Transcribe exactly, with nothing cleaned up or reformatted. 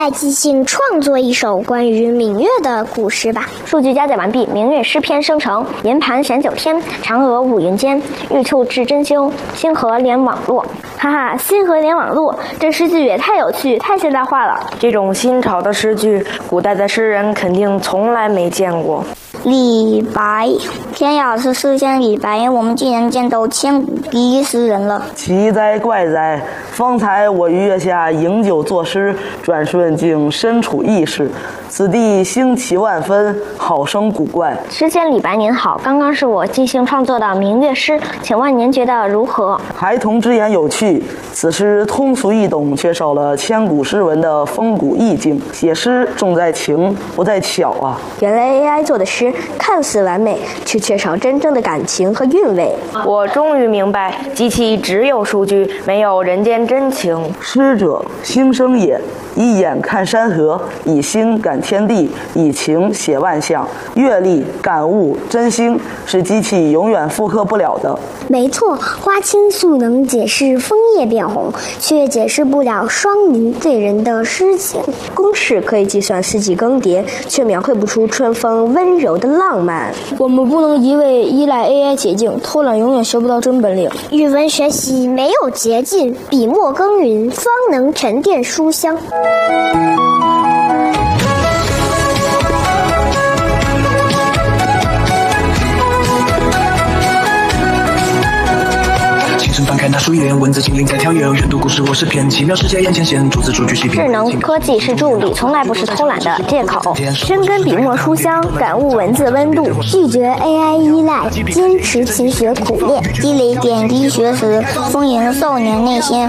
再即兴创作一首关于明月的故事吧。 数据加载完毕，明月诗篇生成。银盘闪九天，嫦娥舞云间。玉兔至真修，星河连网络。 哈哈，星河连网络，这诗句也太有趣，太现代化了。 这种新潮的诗句，古代的诗人肯定从来没见过。 李白，天呀，是诗仙李白，我们竟然见到千古第一诗人了。 奇哉怪哉！方才我于月下饮酒作诗，转瞬竟身处异世，此地新奇万分，好生古怪。 诗仙李白您好，刚刚是我即兴创作的明月诗，请问您觉得如何？ 孩童之言有趣，此诗通俗易懂，缺少了千古诗文的风骨意境。写诗重在情，不在巧啊！ 原来 A I 做的诗看似完美，却缺少真正的感情和韵味。 我终于明白，机器只有数据，没有人间真情。 诗者，心生也。以眼看山河，以心感天地，以情写万象。阅历、感悟、真心是机器永远复刻不了的。 没错，花青素能解释枫叶变红，却解释不了双鱼对人的诗情。 公式可以计算四季更迭，却描绘不出春风温柔的浪漫。 我们不能一味依赖 A I 捷径，偷懒永远学不到真本领。 语文学习没有捷径，笔墨耕耘方能沉淀书香。 翻开那书页，文字精灵在跳跃，阅读故事我是片，奇妙世界眼前现，逐字逐句细品。 智能科技是助力，从来不是偷懒的借口。 深耕笔墨书香，感悟文字温度， 拒绝 A I 依赖，坚持勤学苦练， 积累点滴学识，丰盈少年内心。